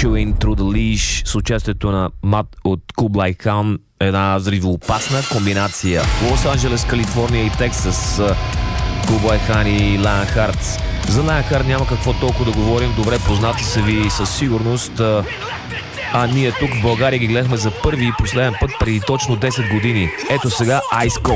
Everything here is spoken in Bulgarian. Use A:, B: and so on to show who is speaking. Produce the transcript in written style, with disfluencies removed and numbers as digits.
A: Chewing Through the Leash с участието на Мат от Кублай Хан. Една взривоопасна комбинация. Лос-Анджелес, Калифорния и Тексас. Кублай Хан и Лайън Харт. За Лайън Харт няма какво толкова да говорим. Добре познати са ви със сигурност. А ние тук в България ги гледахме за първи и последен път преди точно 10 години. Ето сега Ice Cold.